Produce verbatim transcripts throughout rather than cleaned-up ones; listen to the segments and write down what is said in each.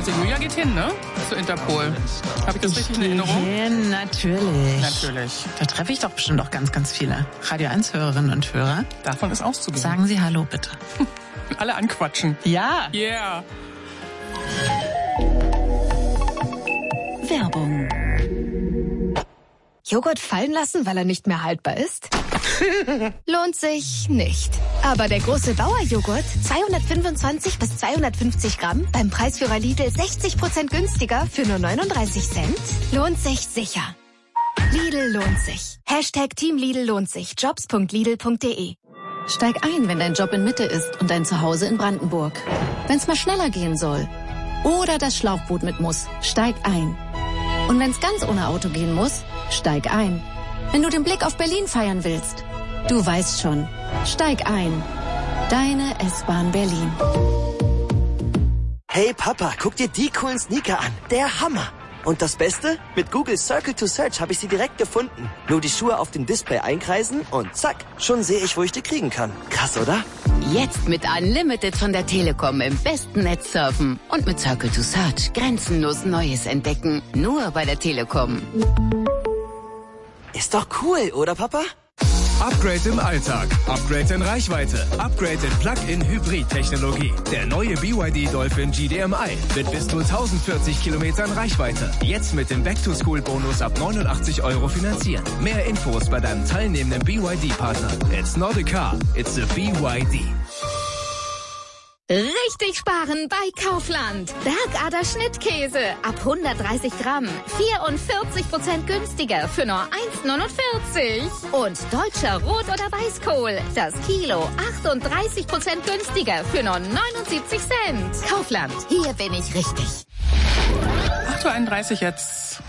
Also Julia geht hin, ne? Zu Interpol. Habe ich das ich richtig in Erinnerung? Hin, natürlich. Natürlich. Da treffe ich doch bestimmt auch ganz, ganz viele Radio eins Hörerinnen und Hörer. Davon ist auszugehen. Sagen Sie Hallo, bitte. Alle anquatschen. Ja. Yeah. Werbung. Joghurt fallen lassen, weil er nicht mehr haltbar ist? Lohnt sich nicht. Aber der große Bauer-Joghurt, zweihundertfünfundzwanzig bis zweihundertfünfzig Gramm, beim Preisführer Lidl sechzig Prozent günstiger für nur neununddreißig Cent, lohnt sich sicher. Lidl lohnt sich. Hashtag Team Lidl lohnt sich. Jobs punkt lidl punkt de. Steig ein, wenn dein Job in Mitte ist und dein Zuhause in Brandenburg. Wenn's mal schneller gehen soll. Oder das Schlauchboot mit muss. Steig ein. Und wenn's ganz ohne Auto gehen muss, steig ein. Wenn du den Blick auf Berlin feiern willst, du weißt schon, steig ein. Deine S-Bahn Berlin. Hey Papa, guck dir die coolen Sneaker an. Der Hammer. Und das Beste? Mit Google Circle to Search habe ich sie direkt gefunden. Nur die Schuhe auf dem Display einkreisen und zack, schon sehe ich, wo ich die kriegen kann. Krass, oder? Jetzt mit Unlimited von der Telekom im besten Netz surfen. Und mit Circle to Search grenzenlos Neues entdecken. Nur bei der Telekom. Ist doch cool, oder Papa? Upgrade im Alltag, Upgrade in Reichweite, Upgrade in Plug-in-Hybrid-Technologie. Der neue B Y D Dolphin G D M I mit bis zu tausendvierzig Kilometern Reichweite. Jetzt mit dem Back-to-School-Bonus ab neunundachtzig Euro finanzieren. Mehr Infos bei deinem teilnehmenden B Y D-Partner. It's not a car, it's a B Y D. Richtig sparen bei Kaufland. Bergader Schnittkäse ab hundertdreißig Gramm. vierundvierzig Prozent günstiger für nur eins neunundvierzig. Und deutscher Rot- oder Weißkohl. Das Kilo achtunddreißig Prozent günstiger für nur neunundsiebzig Cent. Kaufland. Hier bin ich richtig. acht Uhr einunddreißig jetzt.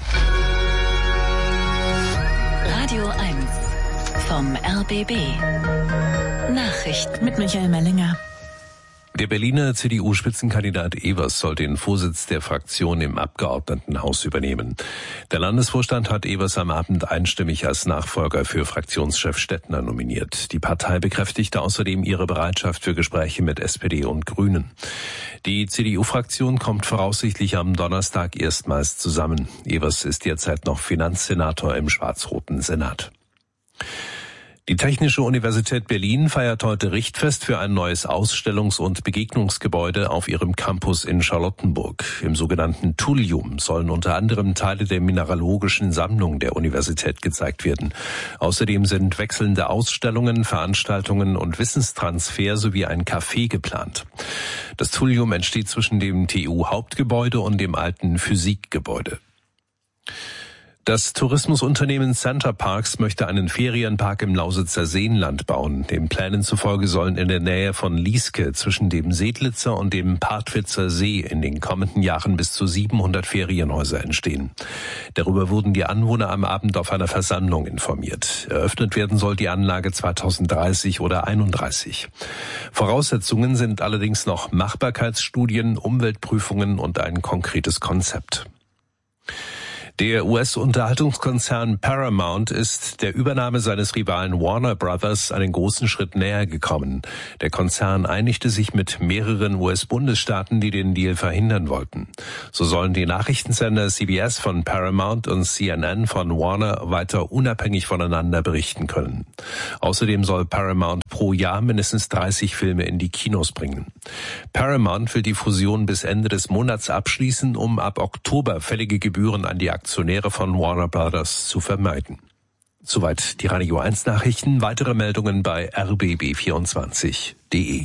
Radio eins vom R B B. Nachrichten mit Michael Mellinger. Der Berliner C D U-Spitzenkandidat Evers soll den Vorsitz der Fraktion im Abgeordnetenhaus übernehmen. Der Landesvorstand hat Evers am Abend einstimmig als Nachfolger für Fraktionschef Stettner nominiert. Die Partei bekräftigte außerdem ihre Bereitschaft für Gespräche mit S P D und Grünen. Die C D U-Fraktion kommt voraussichtlich am Donnerstag erstmals zusammen. Evers ist derzeit noch Finanzsenator im schwarz-roten Senat. Die Technische Universität Berlin feiert heute Richtfest für ein neues Ausstellungs- und Begegnungsgebäude auf ihrem Campus in Charlottenburg. Im sogenannten Thulium sollen unter anderem Teile der mineralogischen Sammlung der Universität gezeigt werden. Außerdem sind wechselnde Ausstellungen, Veranstaltungen und Wissenstransfer sowie ein Café geplant. Das Thulium entsteht zwischen dem T U-Hauptgebäude und dem alten Physikgebäude. Das Tourismusunternehmen Center Parks möchte einen Ferienpark im Lausitzer Seenland bauen. Den Plänen zufolge sollen in der Nähe von Lieske zwischen dem Sedlitzer und dem Partwitzer See in den kommenden Jahren bis zu siebenhundert Ferienhäuser entstehen. Darüber wurden die Anwohner am Abend auf einer Versammlung informiert. Eröffnet werden soll die Anlage zweitausenddreißig oder einunddreißig. Voraussetzungen sind allerdings noch Machbarkeitsstudien, Umweltprüfungen und ein konkretes Konzept. Der U S-Unterhaltungskonzern Paramount ist der Übernahme seines Rivalen Warner Brothers einen großen Schritt näher gekommen. Der Konzern einigte sich mit mehreren U S-Bundesstaaten, die den Deal verhindern wollten. So sollen die Nachrichtensender C B S von Paramount und C N N von Warner weiter unabhängig voneinander berichten können. Außerdem soll Paramount pro Jahr mindestens dreißig Filme in die Kinos bringen. Paramount will die Fusion bis Ende des Monats abschließen, um ab Oktober fällige Gebühren an die Aktionäre von Warner Brothers zu vermeiden. Soweit die Radio eins Nachrichten. Weitere Meldungen bei r b b vierundzwanzig punkt de.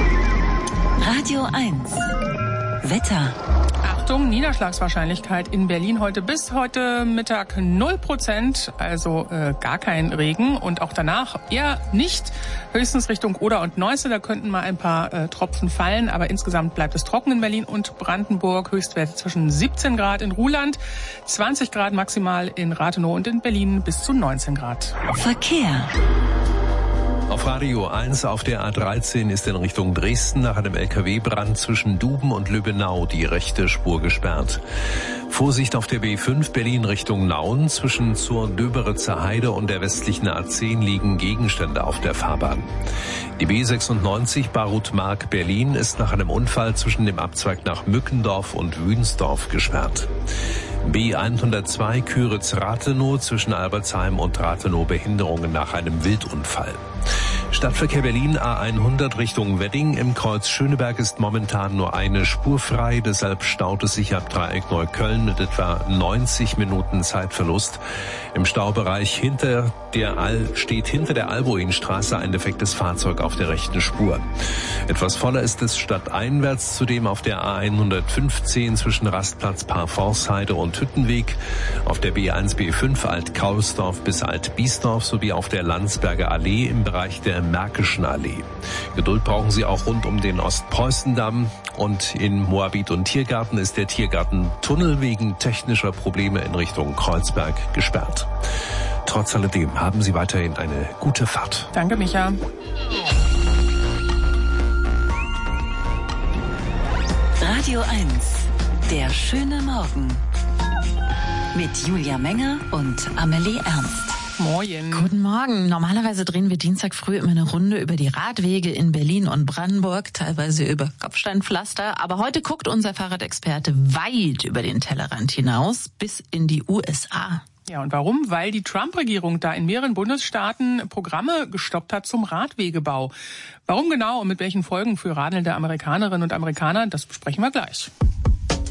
Radio eins Wetter. Achtung, Niederschlagswahrscheinlichkeit in Berlin heute bis heute Mittag null Prozent, also äh, gar kein Regen und auch danach eher nicht, höchstens Richtung Oder und Neuße, da könnten mal ein paar äh, Tropfen fallen, aber insgesamt bleibt es trocken in Berlin und Brandenburg, Höchstwerte zwischen siebzehn Grad in Ruhland, zwanzig Grad maximal in Rathenow und in Berlin bis zu neunzehn Grad. Verkehr. Auf Radio eins auf der A dreizehn ist in Richtung Dresden nach einem L K W-Brand zwischen Duben und Lübbenau die rechte Spur gesperrt. Vorsicht auf der B fünf Berlin Richtung Nauen. Zwischen zur Döberitzer Heide und der westlichen A zehn liegen Gegenstände auf der Fahrbahn. Die B sechsundneunzig Barut-Mark Berlin ist nach einem Unfall zwischen dem Abzweig nach Mückendorf und Wünsdorf gesperrt. B hundertzwei Küritz-Rathenow zwischen Albertsheim und Rathenow Behinderungen nach einem Wildunfall. Stadtverkehr Berlin A hundert Richtung Wedding. Im Kreuz Schöneberg ist momentan nur eine Spur frei. Deshalb staut es sich ab Dreieck Neukölln mit etwa neunzig Minuten Zeitverlust. Im Staubereich hinter der Al steht hinter der Alboinstraße ein defektes Fahrzeug auf der rechten Spur. Etwas voller ist es stadteinwärts, zudem auf der A hundertfünfzehn zwischen Rastplatz Parforceheide und Hüttenweg, auf der B eins B fünf Alt-Kaulsdorf bis Alt-Biesdorf sowie auf der Landsberger Allee im Bereich der Märkischen Allee. Geduld brauchen Sie auch rund um den Ostpreußendamm, und in Moabit und Tiergarten ist der Tiergartentunnel wegen technischer Probleme in Richtung Kreuzberg gesperrt. Trotz alledem haben Sie weiterhin eine gute Fahrt. Danke, Micha. Radio eins, der schöne Morgen. Mit Julia Menger und Amelie Ernst. Moin. Guten Morgen. Normalerweise drehen wir Dienstag früh immer eine Runde über die Radwege in Berlin und Brandenburg, teilweise über Kopfsteinpflaster. Aber heute guckt unser Fahrradexperte weit über den Tellerrand hinaus, bis in die U S A. Ja, und warum? Weil die Trump-Regierung da in mehreren Bundesstaaten Programme gestoppt hat zum Radwegebau. Warum genau und mit welchen Folgen für radelnde Amerikanerinnen und Amerikaner, das besprechen wir gleich.